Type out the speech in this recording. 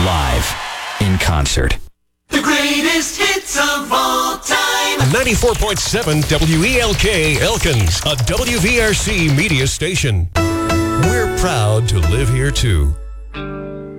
live, in concert. The greatest hits of all time. 94.7 WELK Elkins, a WVRC media station. We're proud to live here too.